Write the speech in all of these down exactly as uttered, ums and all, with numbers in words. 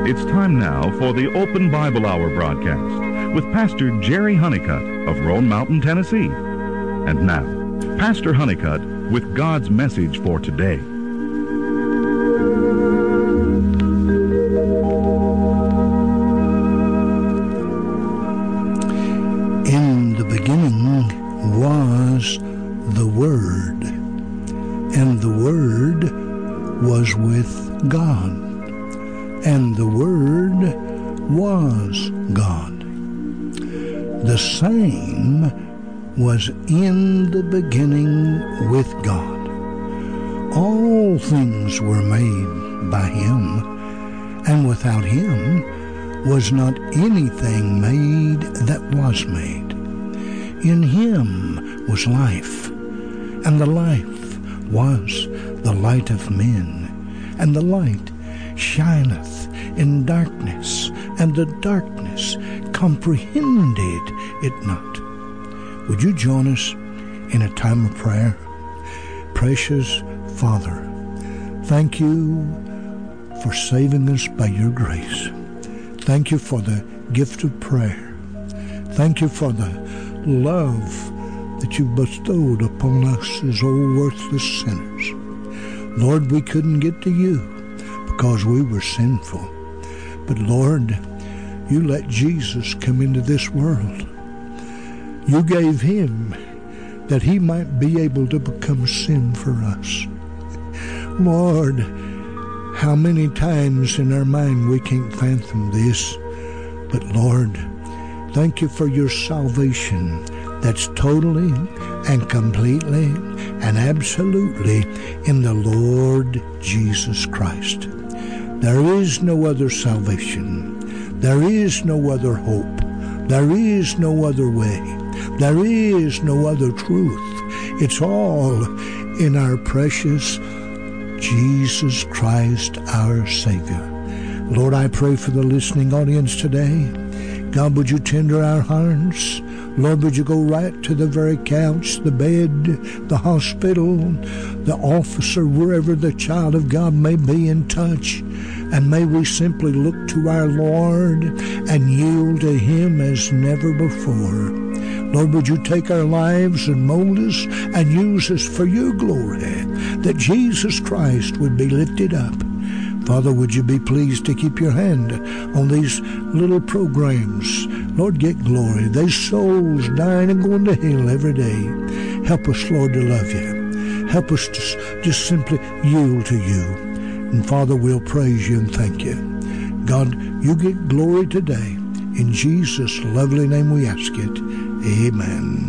It's time now for the Open Bible Hour broadcast with Pastor Jerry Honeycutt of Roan Mountain, Tennessee. And now, Pastor Honeycutt with God's message for today. In the beginning was the Word, and the Word was with God, and the Word was God. The same was in the beginning with God. All things were made by Him, and without Him was not anything made that was made. In Him was life, and the life was the light of men. And the light shineth in darkness, and the darkness comprehended it not. Would you join us in a time of prayer? Precious Father, thank you for saving us by your grace. Thank you for the gift of prayer. Thank you for the love that you bestowed upon us as old worthless sinners. Lord, we couldn't get to you because we were sinful. But Lord, you let Jesus come into this world. You gave him that he might be able to become sin for us. Lord, how many times in our mind we can't fathom this. But Lord, thank you for your salvation that's totally and completely and absolutely in the Lord Jesus Christ. There is no other salvation. There is no other hope. There is no other way. There is no other truth. It's all in our precious Jesus Christ, our Savior. Lord, I pray for the listening audience today. God, would you tender our hearts? Lord, would you go right to the very couch, the bed, the hospital, the officer, wherever the child of God may be, in touch. And may we simply look to our Lord and yield to him as never before. Lord, would you take our lives and mold us and use us for your glory, that Jesus Christ would be lifted up. Father, would you be pleased to keep your hand on these little programs? Lord, get glory. There's souls dying and going to hell every day. Help us, Lord, to love you. Help us to just simply yield to you. And Father, we'll praise you and thank you. God, you get glory today. In Jesus' lovely name we ask it. Amen.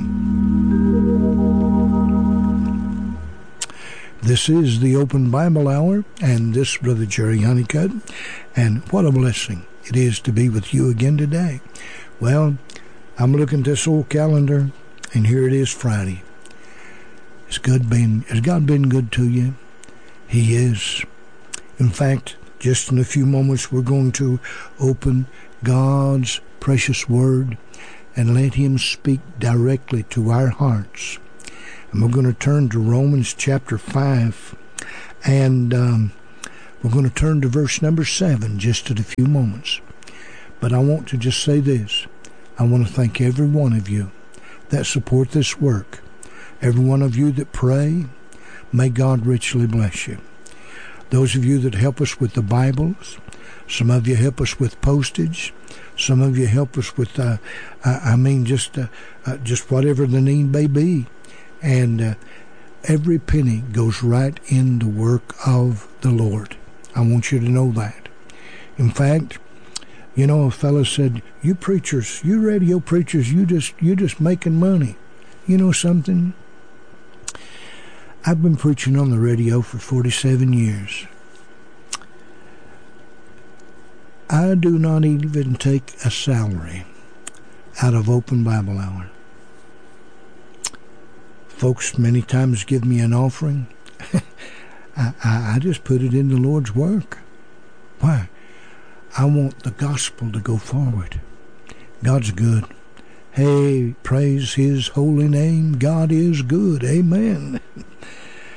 This is the Open Bible Hour, and this Brother Jerry Honeycutt, and what a blessing it is to be with you again today. Well, I'm looking at this old calendar, and here it is, Friday. Has God been, has God been good to you? He is. In fact, just in a few moments, we're going to open God's precious Word and let Him speak directly to our hearts. And we're going to turn to Romans chapter five, and um, we're going to turn to verse number seven just in a few moments. But I want to just say this. I want to thank every one of you that support this work. Every one of you that pray, may God richly bless you. Those of you that help us with the Bibles, some of you help us with postage, some of you help us with, uh, uh, I mean, just uh, uh, just whatever the need may be. And uh, every penny goes right in the work of the Lord. I want you to know that. In fact, you know, a fellow said, you preachers, you radio preachers, you just, you just making money. You know something? I've been preaching on the radio for forty-seven years. I do not even take a salary out of Open Bible Hour. Folks many times give me an offering. I, I, I just put it in the Lord's work. Why? I want the gospel to go forward. God's good. Hey, praise His holy name. God is good. Amen.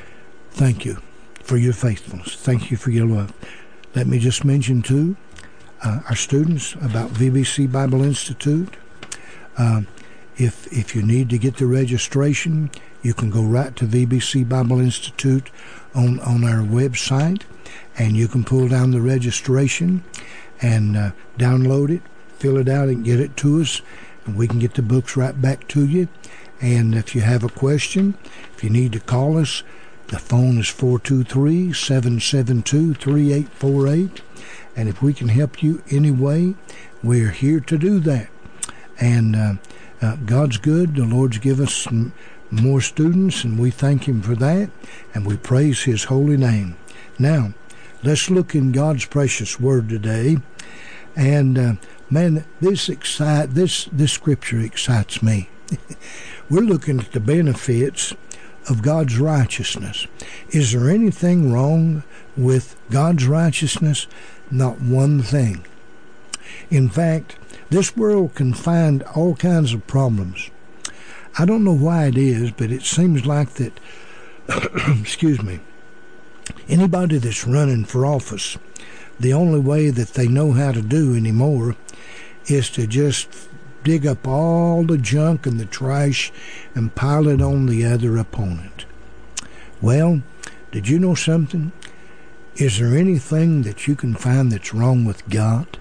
Thank you for your faithfulness. Thank you for your love. Let me just mention, too, uh, our students about V B C Bible Institute. Uh, if if you need to get the registration, you can go right to V B C Bible Institute on, on our website, and you can pull down the registration and uh, download it, fill it out, and get it to us, and we can get the books right back to you. And if you have a question, if you need to call us, the phone is four two three, seven seven two, three eight four eight. And if we can help you any way, we're here to do that. And uh, uh, God's good. The Lord's give us some more students, and we thank Him for that, and we praise His holy name. Now, let's look in God's precious Word today. And uh, man, this excite this this scripture excites me. We're looking at the benefits of God's righteousness. Is there anything wrong with God's righteousness? Not one thing. In fact, this world can find all kinds of problems. I don't know why it is, but it seems like that, excuse me, anybody that's running for office, the only way that they know how to do anymore is to just dig up all the junk and the trash and pile it on the other opponent. Well, did you know something? Is there anything that you can find that's wrong with God?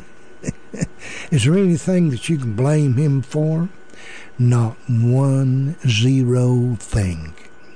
Is there anything that you can blame Him for? Not one zero thing.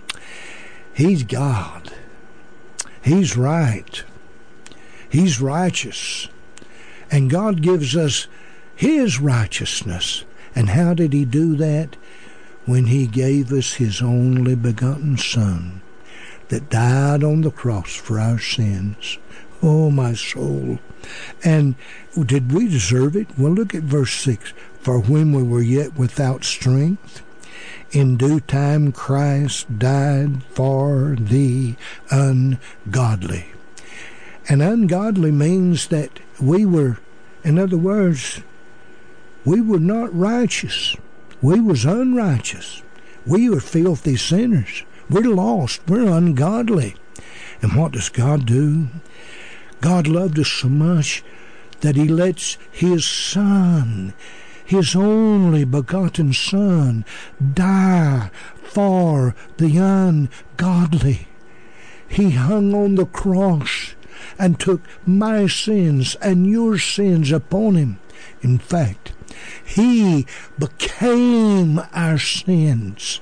He's God. He's right. He's righteous. And God gives us His righteousness. And how did He do that? When He gave us His only begotten Son that died on the cross for our sins. Oh, my soul. And did we deserve it? Well, look at verse six. For when we were yet without strength, in due time Christ died for the ungodly. And ungodly means that we were, in other words, we were not righteous. We was unrighteous. We were filthy sinners. We're lost. We're ungodly. And what does God do? God loved us so much that He lets His Son, His only begotten Son, die for the ungodly. He hung on the cross and took my sins and your sins upon Him. In fact, He became our sins.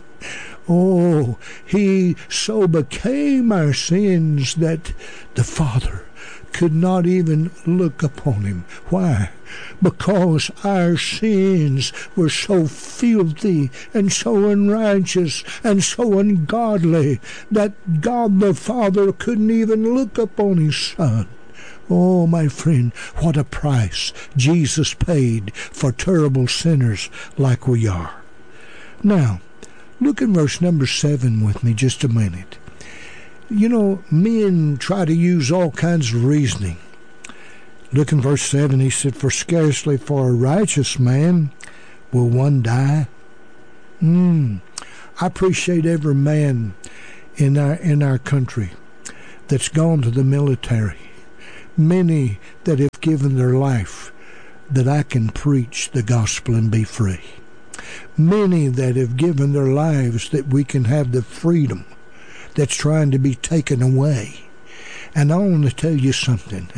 Oh, He so became our sins that the Father could not even look upon Him. Why? Because our sins were so filthy and so unrighteous and so ungodly that God the Father couldn't even look upon His Son. Oh, my friend, what a price Jesus paid for terrible sinners like we are. Now, look in verse number seven with me just a minute. You know, men try to use all kinds of reasoning. Look in verse seven, he said, for scarcely for a righteous man will one die. Hmm. I appreciate every man in our in our country that's gone to the military. Many that have given their life that I can preach the gospel and be free. Many that have given their lives that we can have the freedom that's trying to be taken away. And I want to tell you something.